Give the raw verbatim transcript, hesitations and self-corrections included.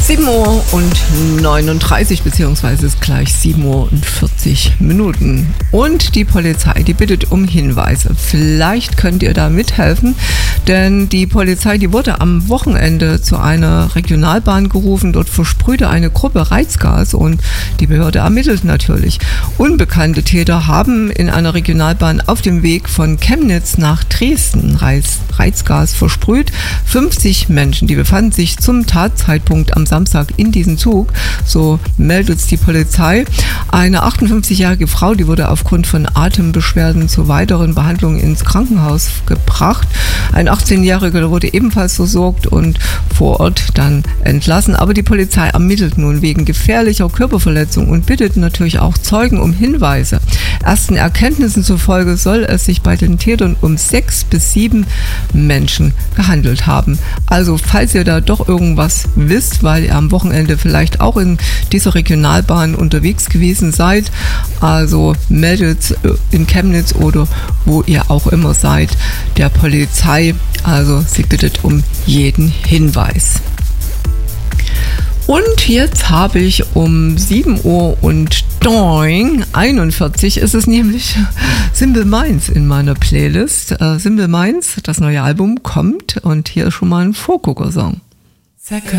sieben Uhr und neununddreißig, beziehungsweise ist gleich sieben Uhr und vierzig Minuten. Und die Polizei, die bittet um Hinweise. Vielleicht könnt ihr da mithelfen, denn die Polizei, die wurde am Wochenende zu einer Regionalbahn gerufen. Dort versprühte eine Gruppe Reizgas und die Behörde ermittelt natürlich. Unbekannte Täter haben in einer Regionalbahn auf dem Weg von Chemnitz nach Dresden Reiz, Reizgas versprüht. fünfzig Menschen, die befanden sich zum Tatzeitpunkt am Samstag in diesem Zug, so meldet es die Polizei. Eine achtundfünfzigjährige Frau, die wurde aufgrund von Atembeschwerden zur weiteren Behandlung ins Krankenhaus gebracht. Ein achtzehnjähriger wurde ebenfalls versorgt und vor Ort dann entlassen. Aber die Polizei ermittelt nun wegen gefährlicher Körperverletzung und bittet natürlich auch Zeugen um Hinweise. Ersten Erkenntnissen zufolge soll es sich bei den Tätern um sechs bis sieben Menschen gehandelt haben. Also falls ihr da doch irgendwas wisst, weil ihr am Wochenende vielleicht auch in dieser Regionalbahn unterwegs gewesen seid, also meldet in Chemnitz oder wo ihr auch immer seid der Polizei. Also sie bittet um jeden Hinweis. Und jetzt habe ich um sieben Uhr und einundvierzig ist es nämlich Simple Minds in meiner Playlist. Äh, Simple Minds, das neue Album kommt und hier ist schon mal ein Vorgucker-Song.